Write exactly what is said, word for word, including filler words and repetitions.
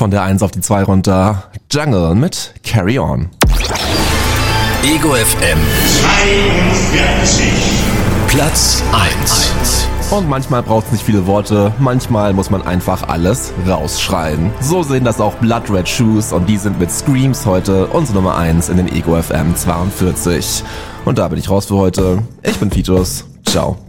von der eins auf die zwei runter. Jungle mit Carry On. Ego F M zweiundvierzig. Platz eins. Und manchmal braucht es nicht viele Worte, manchmal muss man einfach alles rausschreien. So sehen das auch Blood Red Shoes und die sind mit Screams heute unsere Nummer eins in den Ego F M zweiundvierzig. Und da bin ich raus für heute. Ich bin Fitus. Ciao.